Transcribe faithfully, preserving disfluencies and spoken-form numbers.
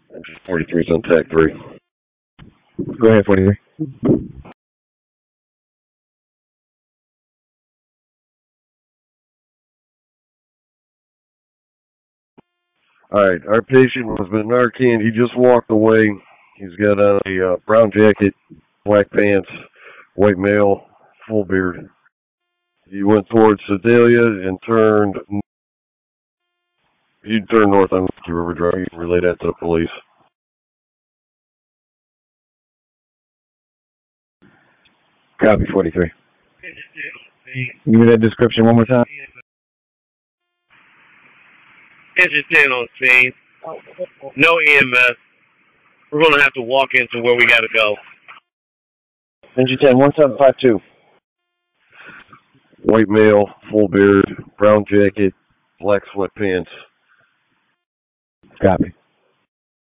forty-three's on tag three. Go ahead, forty-three. All right, our patient has been Narcaned. He just walked away. He's got on a uh, brown jacket, black pants, white male, full beard. He went towards Sedalia and turned. He turned north on River Drive. You can relay that to the police. Copy, forty-three. Give me that description one more time. Engine ten on scene. No E M S. We're going to have to walk into where we got to go. Engine ten, one seven five two. White male, full beard, brown jacket, black sweatpants. Copy.